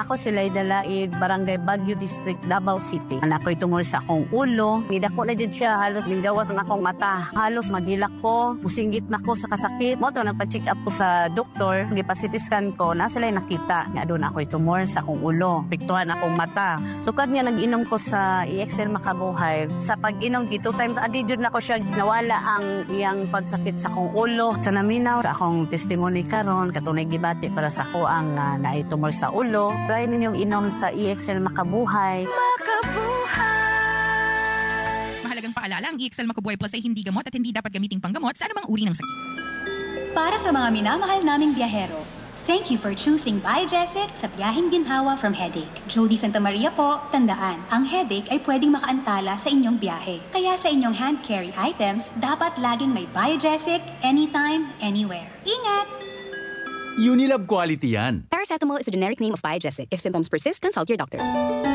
Ako sila'y dalaid, Barangay Baguio District, Davao City. Anak ko'y tumor sa akong ulo. Nidako na dyan siya, halos linggawas ang akong mata. Halos magilak ko, musinggit na ko sa kasakit. Moto, nagpa-check up ko sa doktor. Nagpa-CT scan ko, na sila'y nakita. Nga doon ako'y tumor sa akong ulo. Piktuhan akong mata. Sukad nga nag-inom ko sa EXL Makabuhay. Sa pag-inom, 2 times a day na ko siya. Nawala ang iyang pagsakit sa akong ulo. Sa naminaw, sa akong testimony karon katunay gibati para sa ako ang naitumor sa ulo. Try ninyong inom sa EXL Makabuhay. Mahalagang paalala, ang EXL Makabuhay Plus ay hindi gamot at hindi dapat gamiting panggamot sa anumang uri ng sakit. Para sa mga minamahal naming biyahero, thank you for choosing Biogesic sa biyaheng ginhawa from headache. Jody Santa Maria po, tandaan, ang headache ay pwedeng makaantala sa inyong biyahe. Kaya sa inyong hand carry items, dapat laging may Biogesic, anytime, anywhere. Ingat! Unilab quality yan. Paracetamol is a generic name of Biogesic. If symptoms persist, consult your doctor.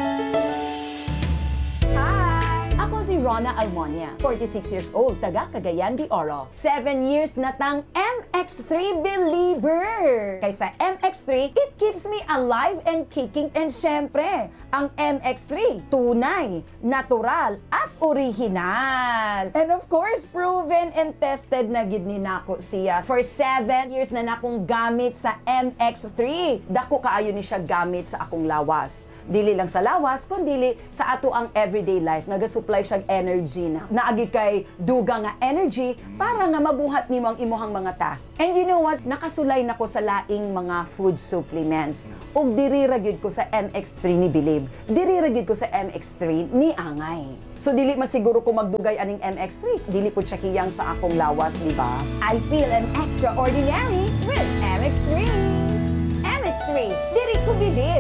Ako si Rona Almonia, 46 years old, taga Cagayan de Oro. 7 years na tang MX3 believer. Kaysa MX3, it keeps me alive and kicking. And syempre, ang MX3, tunay, natural, at original. And of course, proven and tested na gid ni nako siya. For 7 years na nakong gamit sa MX3. Dako kaayo ni siya gamit sa akong lawas. Dili lang sa lawas, kundi sa ato ang everyday life. Nagasupply siya energy na. Naagi kay duga nga energy para nga mabuhat nimo ang imuhang mga task. And you know what? Nakasulay nako sa laing mga food supplements. Ug diri ra gyud ko sa MX3 ni Believe. Diri ra gyud ko sa MX3 ni Angay. So dili man siguro ko magdugay aning MX3. Dili po siya hiyang sa akong lawas, di ba? I feel an extraordinary with MX3. MX3, diri ko Believe.